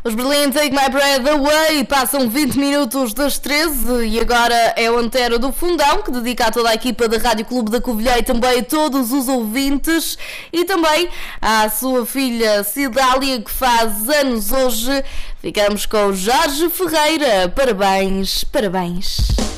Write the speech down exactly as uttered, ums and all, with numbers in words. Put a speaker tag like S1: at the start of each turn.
S1: Os Berlim Take My Breath Away passam vinte minutos das treze e agora é o Antero do Fundão, que dedica a toda a equipa da Rádio Clube da Covilhã e também a todos os ouvintes e também à sua filha Cidália, que faz anos hoje. Ficamos com o Jorge Ferreira. Parabéns, parabéns.